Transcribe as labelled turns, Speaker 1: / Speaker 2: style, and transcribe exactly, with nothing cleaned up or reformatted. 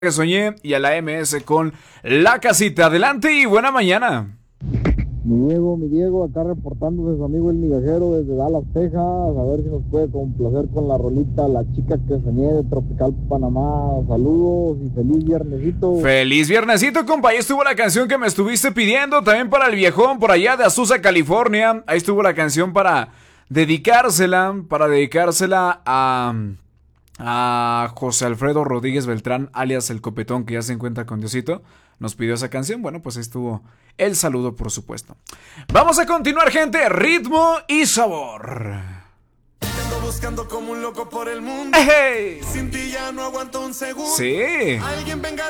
Speaker 1: Que soñé y a la M S con La Casita. Adelante y buena mañana.
Speaker 2: Mi Diego, mi Diego, acá reportándose su amigo el migajero desde Dallas, Texas, a ver si nos puede complacer con la rolita La Chica que soñé de Tropical Panamá. Saludos y feliz viernesito.
Speaker 1: Feliz viernesito, compa. Ahí estuvo la canción que me estuviste pidiendo, también para el viejón por allá de Azusa, California. Ahí estuvo la canción para dedicársela, para dedicársela a... a José Alfredo Rodríguez Beltrán, alias El Copetón, que ya se encuentra con Diosito. Nos pidió esa canción. Bueno, pues ahí estuvo el saludo, por supuesto. Vamos a continuar, gente. Ritmo y sabor.
Speaker 3: Ando buscando como un loco por el mundo.
Speaker 1: ¡Hey!
Speaker 3: Sin ti ya no aguanto un segundo.
Speaker 1: Sí.
Speaker 3: Alguien venga a